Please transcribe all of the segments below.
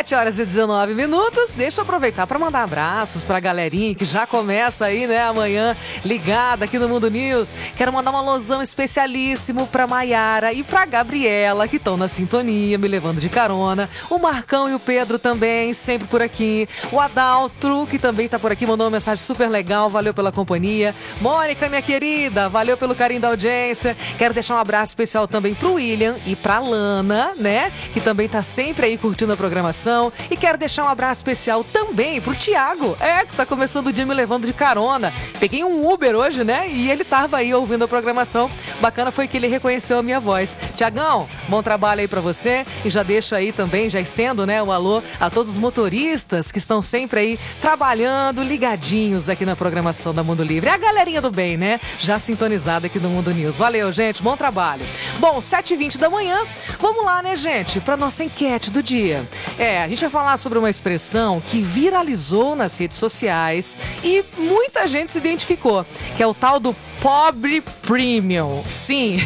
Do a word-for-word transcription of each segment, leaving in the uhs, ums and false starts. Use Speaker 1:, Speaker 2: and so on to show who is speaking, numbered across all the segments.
Speaker 1: sete horas e dezenove minutos. Deixa eu aproveitar para mandar abraços pra galerinha que já começa aí, né, amanhã, ligada aqui no Mundo News. Quero mandar um alôzão especialíssimo pra Maiara e pra Gabriela, que estão na sintonia, me levando de carona. O Marcão e o Pedro também, sempre por aqui. O Adaltro, que também tá por aqui, mandou uma mensagem super legal, valeu pela companhia. Mônica, minha querida, valeu pelo carinho da audiência. Quero deixar um abraço especial também pro William e pra Lana, né, que também tá sempre aí curtindo a programação. E quero deixar um abraço especial também pro Thiago, é, que tá começando o dia me levando de carona. Peguei um Uber hoje, né, e ele tava aí ouvindo a programação. Bacana foi que ele reconheceu a minha voz. Tiagão, bom trabalho aí pra você. E já deixo aí também, já estendo, né, o alô a todos os motoristas que estão sempre aí trabalhando, ligadinhos aqui na programação da Mundo Livre. É a galerinha do bem, né, já sintonizada aqui no Mundo News. Valeu, gente, bom trabalho. Bom, sete e vinte da manhã, vamos lá, né, gente, pra nossa enquete do dia. É, a gente vai falar sobre uma expressão que viralizou nas redes sociais e muita gente se identificou, que é o tal do pobre premium. Sim,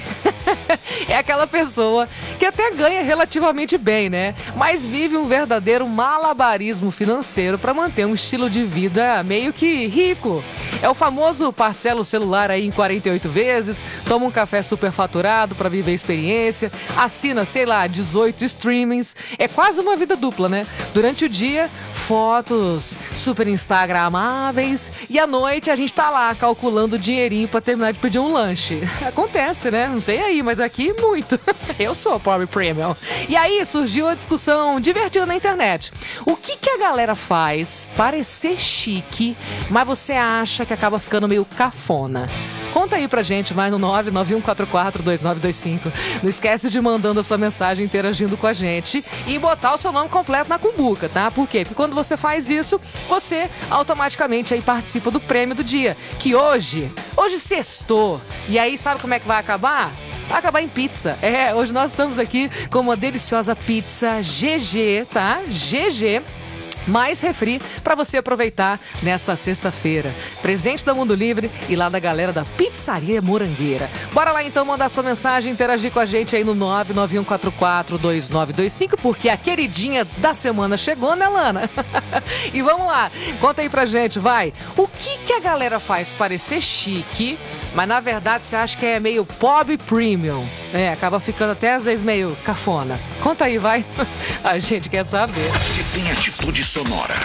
Speaker 1: é aquela pessoa que até ganha relativamente bem, né? Mas vive um verdadeiro malabarismo financeiro para manter um estilo de vida meio que rico. É o famoso parcela o celular aí em quarenta e oito vezes, toma um café superfaturado para viver a experiência, assina, sei lá, dezoito streamings. É quase uma vida dupla, né? Durante o dia, fotos super instagramáveis e à noite a gente tá lá calculando o dinheirinho para terminar de pedir um lanche. Acontece, né? Não sei aí, mas aqui muito. Eu sou pobre premium. E aí surgiu a discussão divertida na internet. O que que a galera faz parecer chique, mas você acha que acaba ficando meio cafona? Conta aí pra gente, vai no nove nove um quatro quatro dois nove dois cinco. Não esquece de mandando a sua mensagem interagindo com a gente e botar o seu nome completo na cumbuca, tá? Por quê? Porque quando você faz isso, você automaticamente aí participa do prêmio do dia, que hoje, hoje sextou. E aí sabe como é que vai acabar? Vai acabar em pizza. É, hoje nós estamos aqui com uma deliciosa pizza G G, tá? G G. Mais refri para você aproveitar nesta sexta-feira. Presente da Mundo Livre e lá da galera da Pizzaria Morangueira. Bora lá então mandar sua mensagem, interagir com a gente aí no nove nove um quatro quatro dois nove dois cinco, porque a queridinha da semana chegou, né, Lana? E vamos lá, conta aí pra gente, vai. O que que a galera faz parecer chique, mas na verdade você acha que é meio pobre premium? É, acaba ficando até às vezes meio cafona. Conta aí, vai. A gente quer saber.
Speaker 2: Se tem atitude sonora,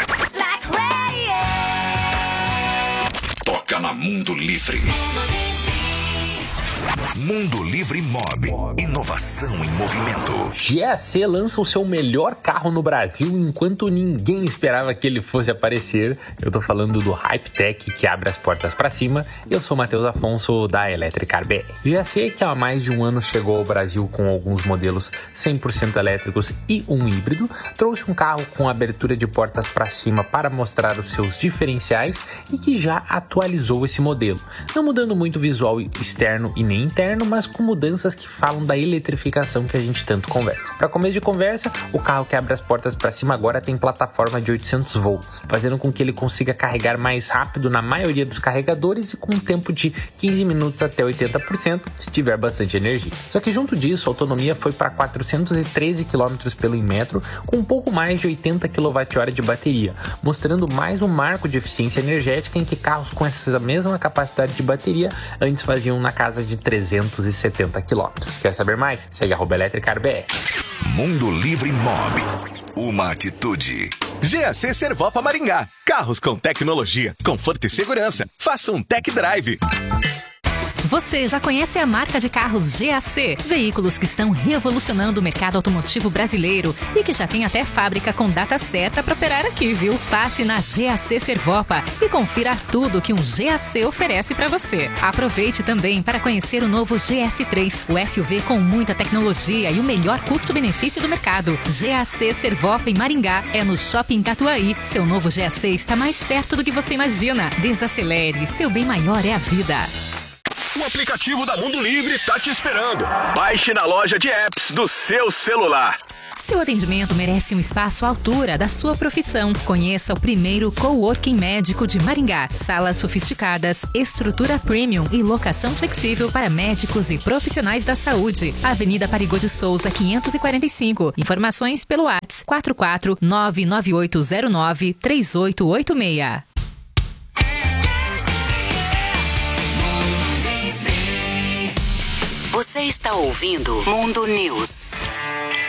Speaker 2: toca na Mundo Livre. Mundo Livre Mob. Inovação em movimento.
Speaker 3: G A C lança o seu melhor carro no Brasil enquanto ninguém esperava que ele fosse aparecer. Eu tô falando do Hypetech, que abre as portas para cima. Eu sou Matheus Afonso, da Electricar B R. G A C, que há mais de um ano chegou ao Brasil com alguns modelos cem por cento elétricos e um híbrido, trouxe um carro com abertura de portas para cima para mostrar os seus diferenciais e que já atualizou esse modelo, não mudando muito o visual externo e nem interno, mas com mudanças que falam da eletrificação que a gente tanto conversa. Para começo de conversa, o carro que abre as portas para cima agora tem plataforma de oitocentos volts, fazendo com que ele consiga carregar mais rápido na maioria dos carregadores e com um tempo de quinze minutos até oitenta por cento se tiver bastante energia. Só que junto disso, a autonomia foi para quatrocentos e treze quilômetros pelo metro, com um pouco mais de oitenta quilowatt-hora de bateria, mostrando mais um marco de eficiência energética em que carros com essa mesma capacidade de bateria antes faziam na casa de trezentos e setenta quilômetros. Quer saber mais? Segue arroba Electricar B R.
Speaker 2: Mundo Livre Mob. Uma atitude.
Speaker 4: G A C Servopa Maringá. Carros com tecnologia, conforto e segurança. Faça um tech drive.
Speaker 5: Você já conhece a marca de carros G A C? Veículos que estão revolucionando o mercado automotivo brasileiro e que já tem até fábrica com data certa para operar aqui, viu? Passe na G A C Servopa e confira tudo que um G A C oferece para você. Aproveite também para conhecer o novo G S três, o S U V com muita tecnologia e o melhor custo-benefício do mercado. G A C Servopa em Maringá é no Shopping Catuaí. Seu novo G A C está mais perto do que você imagina. Desacelere, seu bem maior é a vida.
Speaker 6: O aplicativo da Mundo Livre tá te esperando. Baixe na loja de apps do seu celular.
Speaker 5: Seu atendimento merece um espaço à altura da sua profissão. Conheça o primeiro coworking médico de Maringá. Salas sofisticadas, estrutura premium e locação flexível para médicos e profissionais da saúde. Avenida Parigô de Souza, quinhentos e quarenta e cinco. Informações pelo WhatsApp quatro quatro nove nove oito zero nove três oito oito seis.
Speaker 7: Você está ouvindo Mundo News.